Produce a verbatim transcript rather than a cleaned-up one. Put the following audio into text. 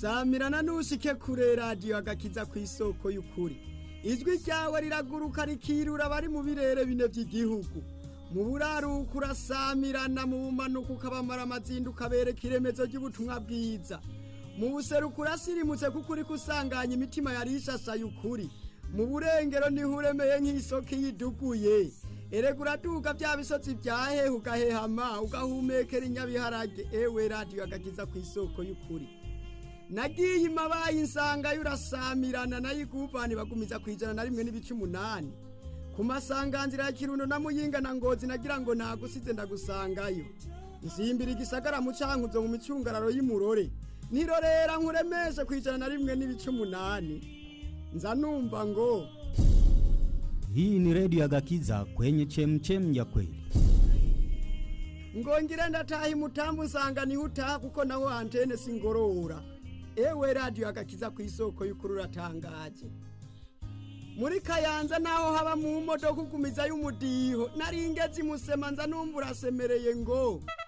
samirana nushike kure radio agakiza kw'isoko y'ukuri. Ijwi ryawe riraguruka rikirura bari mu birere bine vy'igihugu. Mu buraruko urasamirana, mu bumanuko ukabamara amazinduka bereka iremezo ry'ubutumwa bwiza. Mu buseruko urasirimutse kuko uri kusanganya imitima yari ishashaye ukuri. Mu burengero niho uremeye nk'isoko yiduguye. Erega uraduka vya bisozi vyahehe ugahehama ugahumekera inyabiharage. Ewe radio agakiza kw'isoko y'ukuri. Nagiye imabaye insanga yurasamirana nayiguvani bagumiza kwijana na rimwe n'ibice umunani. Ku masanganzira ya Kirundo na Muyinga na Ngozi nagira ngo nagusize ndagusangayo. Nsimbira igisagara mu cankuzo mu micungararo y'Imurore. Nirorera nkuremeshe kwijana na rimwe n'ibice umunani. Nza numva ngo hii ni Radio Agakiza kwenye chemchem ya kweli. Ngongire ndatahi mutambu nsanga ni utaha kuko naho antene singorora. Ewe Radio Agakiza kw'isoko y'ukuri uratangaje. Muri Kayanza naho haba mu modoka kugumiza y'umudiho naringezi musema nza numva urasemereye ngo